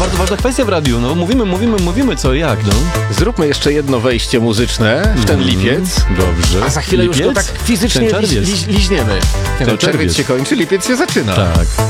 bardzo ważna kwestia w radiu, no mówimy co i jak, no. Zróbmy jeszcze jedno wejście muzyczne w ten lipiec. Dobrze. A za chwilę już go tak fizycznie Ten czerwiec. liźniemy. Ten Czerwiec się kończy, lipiec się zaczyna. Tak.